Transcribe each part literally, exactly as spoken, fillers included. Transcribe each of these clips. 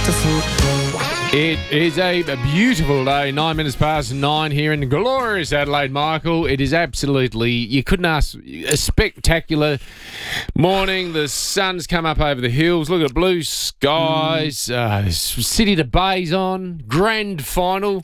It is a beautiful day, nine minutes past nine here in glorious Adelaide, Michael. It is absolutely, you couldn't ask, a spectacular morning. The sun's come up over the hills. Look at blue skies. Uh, City to Bay's on. Grand final.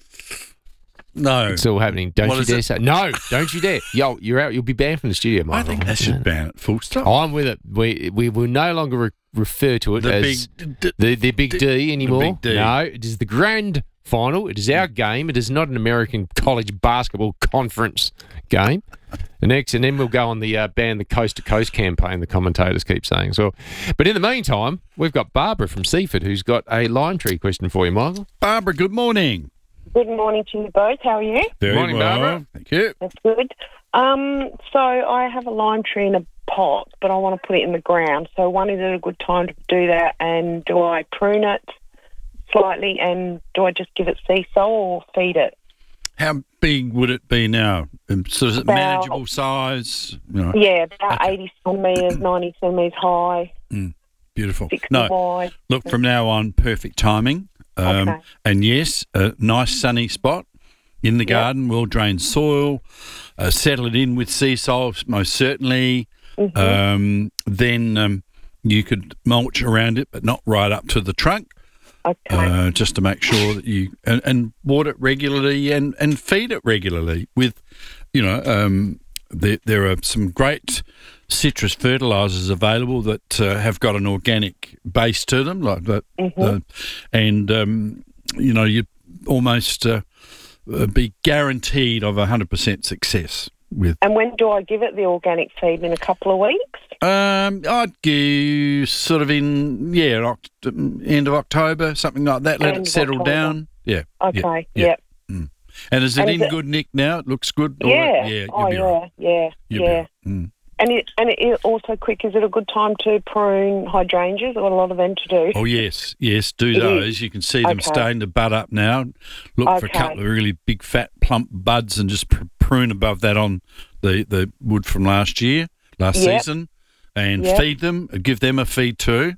No. It's all happening. Don't What you is dare it? say. No, don't you dare. Yo, you're out. You'll be banned from the studio, Michael. I think they should ban it full stop. I'm with it. We we will no longer re- refer to it The as big d- the, the big D anymore. big D. No, it is the grand final. It is our game. It is not an American college basketball conference game. The next, and then we'll go on the uh, ban the coast to coast campaign. The commentators keep saying so. But in the meantime, we've got Barbara from Seaford who's got a lime tree question for you, Michael. Barbara, good morning. Good morning to you both. How are you? Very Morning, well. Barbara. Thank you. That's good. Um, so I have a lime tree in a pot, but I want to put it in the ground. So one, is it a good time to do that? And do I prune it slightly? And do I just give it sea soil or feed it? How big would it be now? Um, So is it About- manageable size? You know, Yeah, about Okay. eighty centimetres, ninety centimetres high, beautiful. sixty No, wide. look, from now on, perfect timing. Um, Okay. And yes, a nice sunny spot in the Yep. garden, well-drained soil, uh, settle it in with sea soil, most certainly. Mm-hmm. Um, then um, you could mulch around it, but not right up to the trunk. Okay. Uh, just to make sure that you and, and water it regularly and, and feed it regularly with, you know, um, there, there are some great citrus fertilisers available that uh, have got an organic base to them, like that, uh, and um, you know you almost uh, uh, be guaranteed of a hundred percent success with. And when do I give it the organic feed? In a couple of weeks? Um, I'd give sort of in yeah Oct- end of October, something like that. Let End it of settle October. down. Yeah. Okay, yeah, yep. Mm. And is it And in is it- good nick now? It looks good. All Yeah. right? Yeah. You'll Oh, be yeah, right. yeah, You'll be yeah. right. Mm. And it, and it also quick, is it a good time to prune hydrangeas? I've got a lot of them to do. Oh yes, yes. Do It is. those. You can see them Okay. starting to bud up now. Look for a Okay. couple of really big, fat, plump buds, and just pr- prune above that on the, the wood from last year, last Yep. season, and Yep. feed them. Give them a feed too.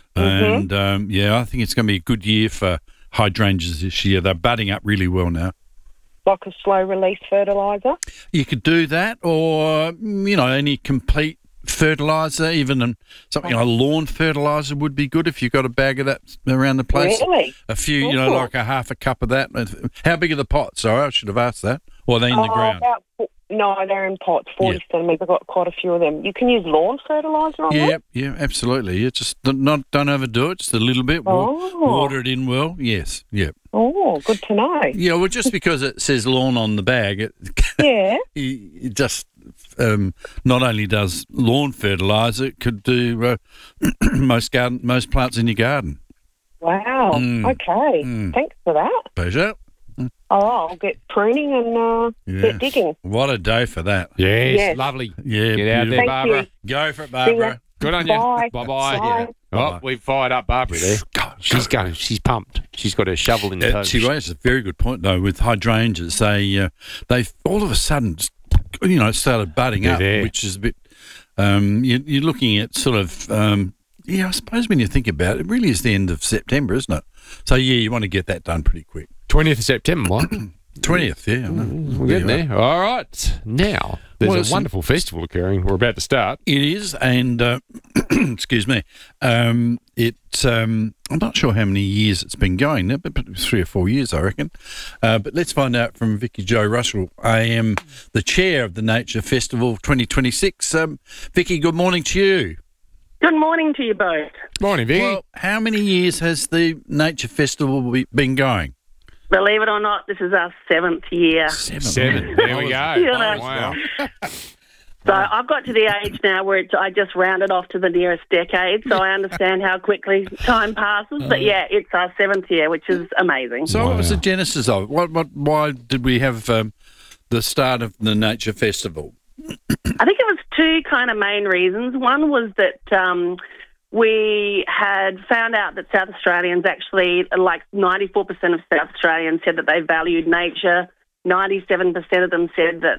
And um, yeah, I think it's going to be a good year for hydrangeas this year. They're budding up really well now. Like a slow release fertiliser? You could do that, or mm, you know, any complete fertiliser, even um, something like lawn fertiliser would be good if you've got a bag of that around the place. Really? A few, you know, Ooh. like a half a cup of that. How big are the pots? Sorry, I should have asked that. Or are they in the Oh, ground? about four, no, they're in pots, forty centimetres. I've got quite a few of them. You can use lawn fertiliser on Yeah, them? yeah, absolutely. You just don't- not don't overdo it. Just a little bit. Wa- Oh. Water it in well. Yes, yeah, Oh, good to know. yeah. Well, just because it says lawn on the bag, it, Yeah. it just um, not only does lawn fertiliser, it could do uh, most garden, most plants in your garden. Wow. Mm. Okay. Mm. Thanks for that. Pleasure. Oh, I'll get pruning and uh, Yeah. get digging. What a day for that. Yes, Yes. lovely. Yeah, Get out there, beautiful. Thank Barbara. you. Go for it, See ya. Barbara. Good on you. Bye. Bye-bye. Bye. Oh, Bye-bye. we've fired up Barbara there. God, She's going. She's pumped. She's got her shovel in the Uh, toe. she raises a very good point though. With hydrangeas, they uh, they all of a sudden, just, you know, started budding They're up, there. which is a bit. Um, you, you're looking at sort of. Um, yeah, I suppose when you think about it, it really is the end of September, isn't it? So yeah, you want to get that done pretty quick. twentieth of September, Mike. Twentieth, yeah. I know. We're getting There you there. All right. Now, there's Well, a some- wonderful festival occurring. We're about to start. It is, and uh, excuse me, um, it. Um, I'm not sure how many years it's been going now, but but three or four years, I reckon. Uh, but let's find out from Vicky Jo Russell. I am the chair of the Nature Festival twenty twenty-six. Um, Vicky, good morning to you. Good morning to you both. Morning, Vicky. Well, how many years has the Nature Festival be- been going? Believe it or not, this is our seventh year. Seven. Seven. There we go. You know. Oh, wow. So I've got to the age now where it's, I just rounded off to the nearest decade, so I understand how quickly time passes. But yeah, it's our seventh year, which is amazing. So, what was Wow. the genesis of it? What? What? Why did we have um, the start of the Nature Festival? I think it was two kind of main reasons. One was that um, we had found out that South Australians actually, like ninety-four percent of South Australians said that they valued nature. ninety-seven percent of them said that